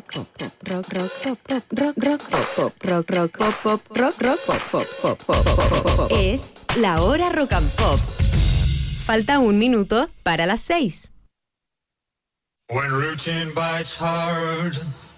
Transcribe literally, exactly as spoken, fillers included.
pop pop rock rock pop pop rock rock pop pop rock rock pop pop rock rock pop pop pop pop pop. Es la hora rock and pop. Falta un minuto para las seis. When routine bites hard